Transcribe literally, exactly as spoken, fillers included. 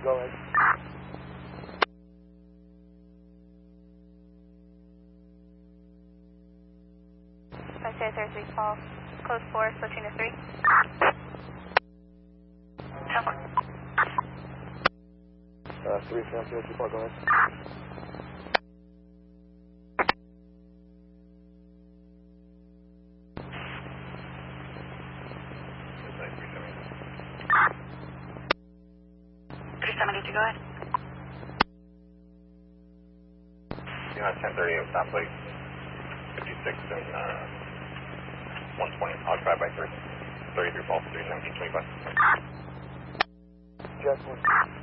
Go ahead. I say thirty-three small. Close four, switching to three. Uh, three, Sam, three, four, go ahead. three seventy-two, go ahead. You know, ten thirty, stop plate fifty-six and uh, one twenty. I'll try by thirty. thirty-three false, three seventeen, twenty-five. Just one.